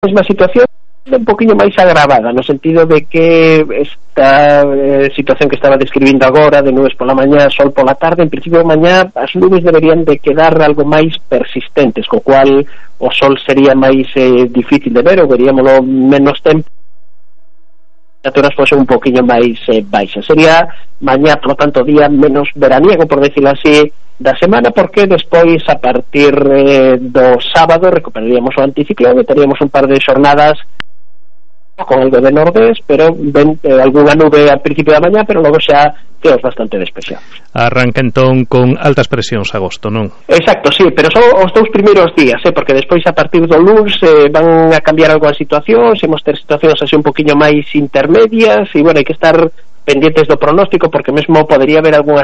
mesma situación un poquinho máis agravada, no sentido de que esta situación que estaba describindo agora, de nubes pola mañá, sol pola tarde, en principio mañá as nubes deberían de quedar algo máis persistentes, co cual o sol sería máis difícil de ver, ou veríamoslo menos tempo, as temperaturas fose un poquinho máis baixas. Sería mañá, por lo tanto, día menos veraniego, por decirlo así, da semana, porque despois, a partir do sábado, recuperaríamos o anticiclón e teríamos un par de xornadas con algo de nordés, pero ven algunha nube al principio da mañá, pero logo xa teos bastante despexados. Arranca entón con altas presións agosto, non? Exacto, sí, pero son os dous primeiros días, porque despois a partir do luns van a cambiar algo a situación, imos ter situacións así un poquinho máis intermedias, e bueno, hai que estar pendientes do pronóstico, porque mesmo podería haber algunha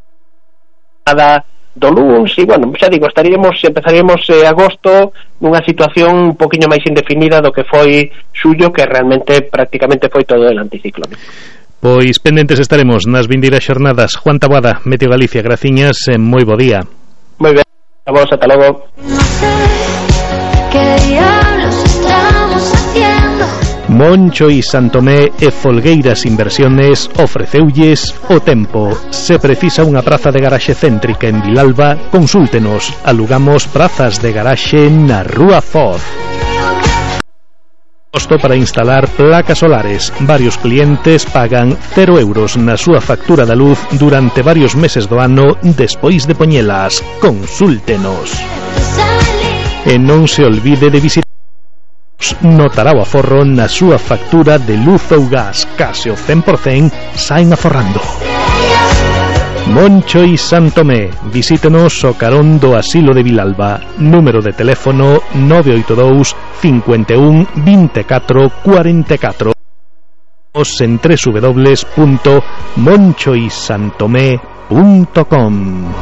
do luns, e bueno, xa digo, empezaríamos agosto nunha situación un poquinho máis indefinida do que foi xullo, que realmente prácticamente foi todo el anticiclón. Pois pendentes estaremos nas vindeiras xornadas. Juan Taboada, Meteo Galicia, graciñas, moi bo día. Moi ben, a vos, ata logo. Moncho y Santomé e Folgueiras Inversiones ofreceulles o tempo. Se precisa unha praza de garaxe céntrica en Vilalba, consúltenos. Alugamos prazas de garaxe na Rúa Foz. Costo para instalar placas solares. Varios clientes pagan 0 euros na súa factura da luz durante varios meses do ano despois de poñelas. Consúltenos. E non se olvide de visitar. Notará o aforro na súa factura de luz ou gas. Case o 100% saen aforrando. Moncho y Santomé. Visítenos o carón do Asilo de Vilalba. Número de teléfono 982 51 24 44. En www.monchoysantomé.com.